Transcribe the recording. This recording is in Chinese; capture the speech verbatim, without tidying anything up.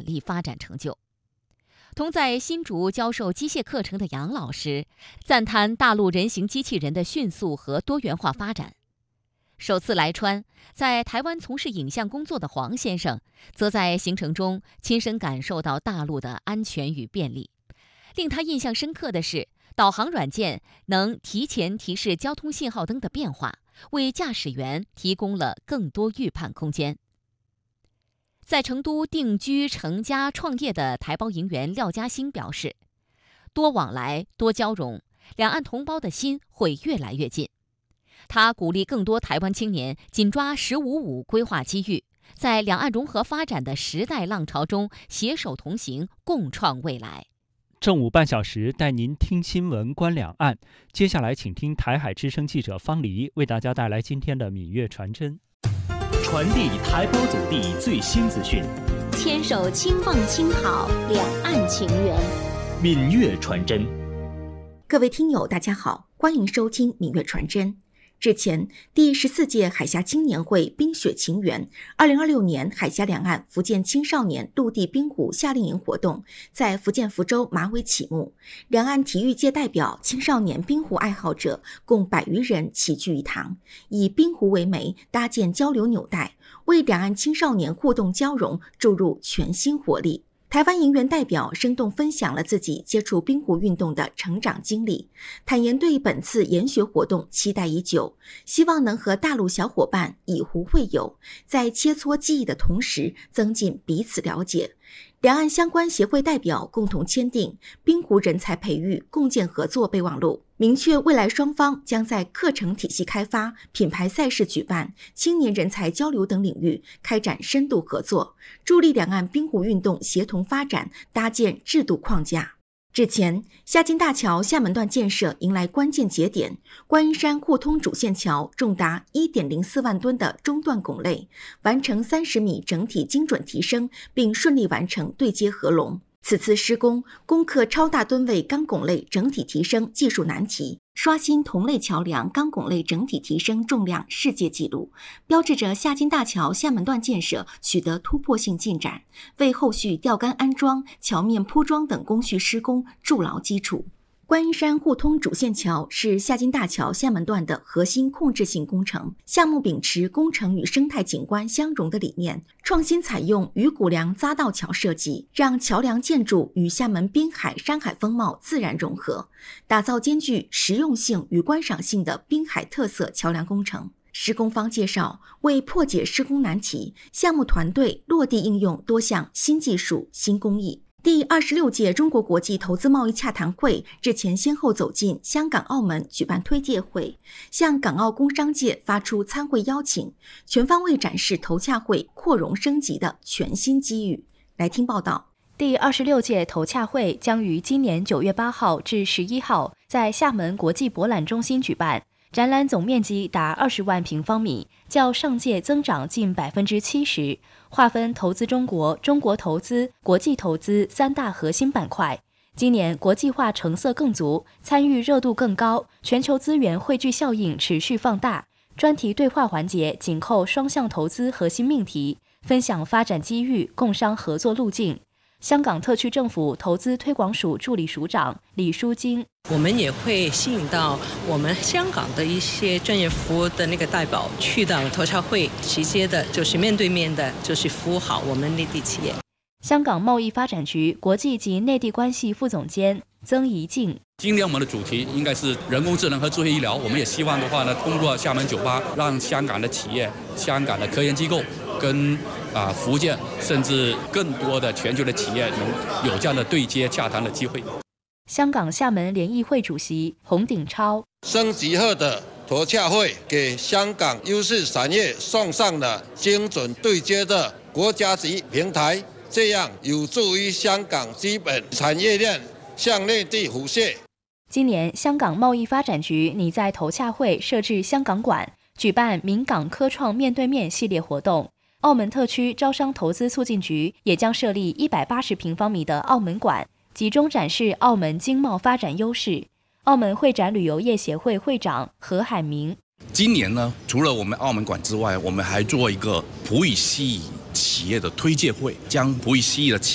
力发展成就。同在新竹教授机械课程的杨老师赞叹大陆人形机器人的迅速和多元化发展。首次来川，在台湾从事影像工作的黄先生，则在行程中亲身感受到大陆的安全与便利。令他印象深刻的是，导航软件能提前提示交通信号灯的变化，为驾驶员提供了更多预判空间。在成都定居成家创业的台胞营员廖嘉兴表示，多往来多交融，两岸同胞的心会越来越近。他鼓励更多台湾青年紧抓十五五规划机遇，在两岸融合发展的时代浪潮中携手同行，共创未来。 正午半小时带您听新闻观两岸，接下来请听台海之声记者方黎为大家带来今天的闽粤传真。 传递台胞祖地最新资讯， 牵手轻放轻好，两岸情缘。 闽粤传真。 各位听友大家好，欢迎收听闽粤传真。日前，第十四届海峡青年会冰雪情缘二零二六年海峡两岸福建青少年陆地冰壶夏令营活动在福建福州马尾启幕，两岸体育界代表、青少年冰壶爱好者共百余人齐聚一堂，以冰壶为媒，搭建交流纽带，为两岸青少年互动交融注入全新活力。台湾营员代表生动分享了自己接触冰壶运动的成长经历，坦言对本次研学活动期待已久，希望能和大陆小伙伴以壶会友，在切磋技艺的同时增进彼此了解。两岸相关协会代表共同签订冰壶人才培育共建合作备忘录，明确未来双方将在课程体系开发、品牌赛事举办、青年人才交流等领域开展深度合作，助力两岸冰壶运动协同发展，搭建制度框架。日前，夏金大桥厦门段建设迎来关键节点，观音山互通主线桥重达 一点零四万吨的中段拱肋，完成三十米整体精准提升，并顺利完成对接合龙。此次施工攻克超大吨位钢拱肋整体提升技术难题，刷新同类桥梁钢拱肋整体提升重量世界纪录，标志着夏金大桥厦门段建设取得突破性进展，为后续吊杆安装、桥面铺装等工序施工筑牢基础。观音山互通主线桥是夏金大桥厦门段的核心控制性工程，项目秉持工程与生态景观相融的理念，创新采用鱼骨梁匝道桥设计，让桥梁建筑与厦门滨海山海风貌自然融合，打造兼具实用性与观赏性的滨海特色桥梁工程。施工方介绍，为破解施工难题，项目团队落地应用多项新技术、新工艺。第二十六届中国国际投资贸易洽谈会日前先后走进香港、澳门举办推介会，向港澳工商界发出参会邀请，全方位展示投洽会扩容升级的全新机遇。来听报道。 第二十六届投洽会将于今年九月八号至十一号在厦门国际博览中心举办，展览总面积达二十万平方米，较上届增长近百分之七十。划分投资中国、中国投资、国际投资三大核心板块。今年国际化成色更足，参与热度更高，全球资源汇聚效应持续放大。专题对话环节紧扣双向投资核心命题，分享发展机遇、共商合作路径。香港特区政府投资推广署助理署长李淑金， 我们也会吸引到我们香港的一些专业服务的那个代表去到投洽会，直接的就是面对面的，就是服务好我们内地企业。 香港贸易发展局国际及内地关系副总监曾怡静， 今年我们的主题应该是人工智能和智慧医疗，我们也希望的话呢，通过厦门酒吧，让香港的企业、香港的科研机构跟啊福建甚至更多的全球的企业能有这样的对接洽谈的机会。 香港厦门联谊会主席洪鼎超， 升级后的投洽会给香港优势产业送上了精准对接的国家级平台，这样有助于香港基本产业链向内地辐射。 今年香港贸易发展局拟在投洽会设置香港馆，举办闽港科创面对面系列活动。澳门特区招商投资促进局也将设立一百八十平方米的澳门馆，集中展示澳门经贸发展优势。澳门会展旅游业协会会长何海明， 今年呢，除了我们澳门馆之外，我们还做一个葡语系企业的推介会，将葡语系的企